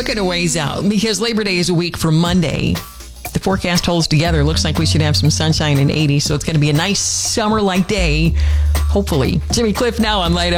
working a ways out because Labor Day is a week from Monday. The forecast holds together. Looks like we should have some sunshine in 80, so it's going to be a nice summer-like day, hopefully. Jimmy Cliff now on Light